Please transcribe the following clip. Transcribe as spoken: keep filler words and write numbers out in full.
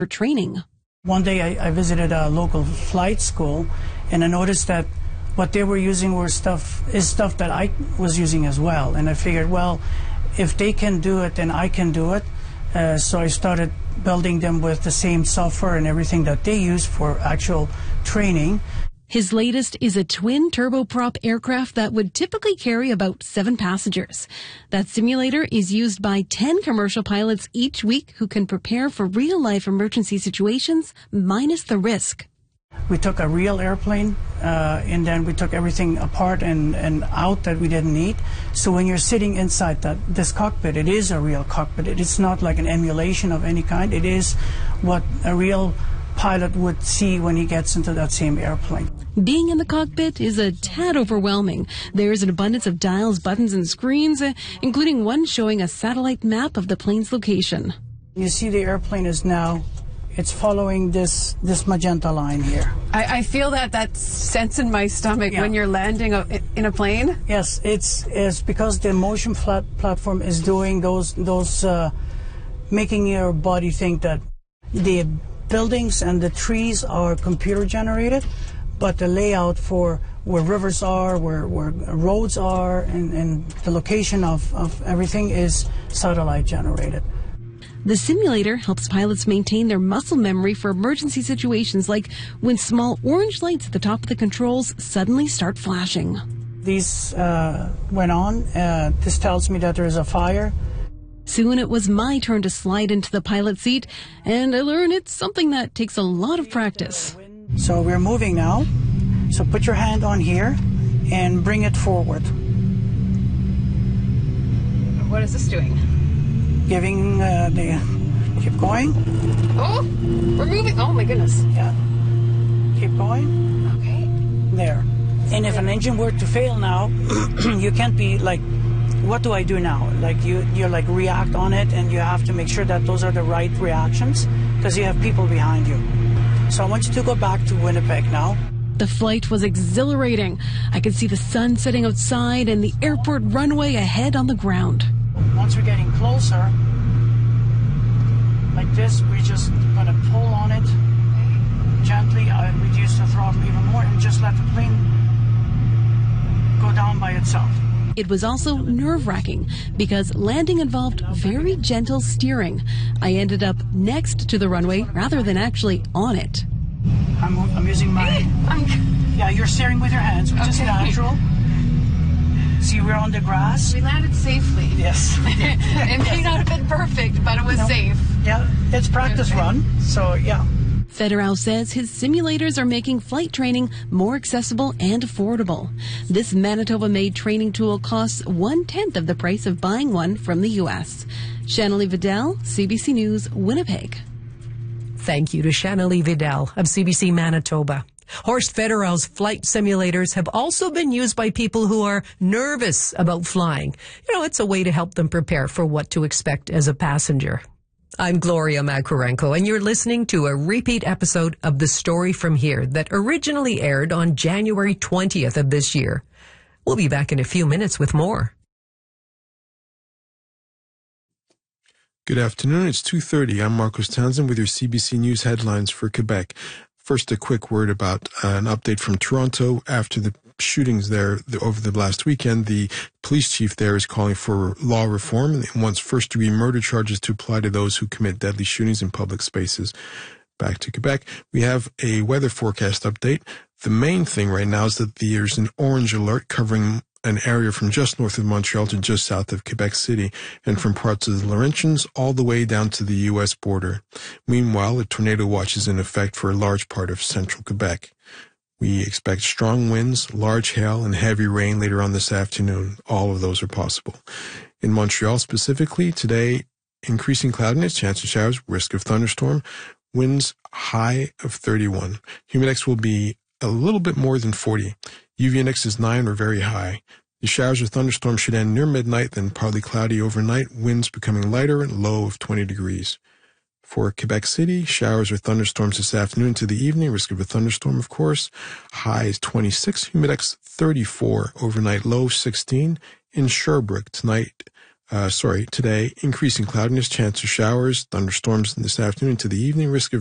for training. One day I, I visited a local flight school, and I noticed that what they were using were stuff is stuff that I was using as well. And I figured, well, if they can do it, then I can do it. Uh, so I started building them with the same software and everything that they use for actual training. His latest is a twin turboprop aircraft that would typically carry about seven passengers. That simulator is used by ten commercial pilots each week who can prepare for real-life emergency situations minus the risk. We took a real airplane, uh, and then we took everything apart and, and out that we didn't need. So when you're sitting inside that this cockpit, it is a real cockpit. It is not like an emulation of any kind. It is what a real pilot would see when he gets into that same airplane. Being in the cockpit is a tad overwhelming. There's an abundance of dials, buttons, and screens, uh, including one showing a satellite map of the plane's location. You see the airplane is now, it's following this, this magenta line here. I, I feel that that sense in my stomach Yeah. when you're landing a, in a plane. Yes, it's, it's because the motion flat platform is doing those, those uh, making your body think that the buildings and the trees are computer generated, but the layout for where rivers are, where, where roads are, and, and the location of, of everything is satellite generated. The simulator helps pilots maintain their muscle memory for emergency situations like when small orange lights at the top of the controls suddenly start flashing. These uh, went on. Uh, this tells me that there is a fire. Soon it was my turn to slide into the pilot seat, and I learned it's something that takes a lot of practice. So we're moving now. So put your hand on here and bring it forward. What is this doing? Giving uh, the, keep going. Oh, we're moving. Oh my goodness. Yeah. Keep going. Okay. There. And if an engine were to fail now, you can't be like, what do I do now? Like you, you like react on it, and you have to make sure that those are the right reactions because you have people behind you. So I want you to go back to Winnipeg now. The flight was exhilarating. I could see the sun setting outside and the airport runway ahead on the ground. Once we're getting closer, like this, we're just going to pull on it gently, uh, reduce the throttle even more, and just let the plane go down by itself. It was also nerve-wracking because landing involved very gentle steering. I ended up next to the runway rather than actually on it. I'm, I'm using my... I'm... Yeah, you're steering with your hands, which Okay. is natural. See, we're on the grass. We landed safely. Yes. It may not have been perfect, but it was No. safe. Yeah, it's practice Okay. run, so yeah. Federau says his simulators are making flight training more accessible and affordable. This Manitoba-made training tool costs one-tenth of the price of buying one from the U S. Shanley Vidal, C B C News, Winnipeg. Thank you to Shanley Vidal of C B C Manitoba. Horst Federau's flight simulators have also been used by people who are nervous about flying. You know, it's a way to help them prepare for what to expect as a passenger. I'm Gloria Makurenko, and you're listening to a repeat episode of The Story From Here that originally aired on January twentieth of this year. We'll be back in a few minutes with more. Good afternoon. It's two thirty. I'm Marcos Townsend with your C B C News headlines for Quebec. First, a quick word about uh, an update from Toronto. After the shootings there the, over the last weekend, the police chief there is calling for law reform and wants first-degree murder charges to apply to those who commit deadly shootings in public spaces. Back to Quebec, we have a weather forecast update. The main thing right now is that there's an orange alert covering an area from just north of Montreal to just south of Quebec City, and from parts of the Laurentians all the way down to the U S border. Meanwhile, a tornado watch is in effect for a large part of central Quebec. We expect strong winds, large hail, and heavy rain later on this afternoon. All of those are possible. In Montreal specifically, today, increasing cloudiness, chance of showers, risk of thunderstorm, winds high of thirty-one. Humidex will be a little bit more than forty. U V index is nine or very high. The showers or thunderstorms should end near midnight, then partly cloudy overnight, winds becoming lighter and low of twenty degrees. For Quebec City, showers or thunderstorms this afternoon to the evening, risk of a thunderstorm, of course. High is twenty-six, humidex thirty-four, overnight low sixteen. In Sherbrooke, tonight, Uh, sorry, today, increasing cloudiness, chance of showers, thunderstorms this afternoon to the evening, risk of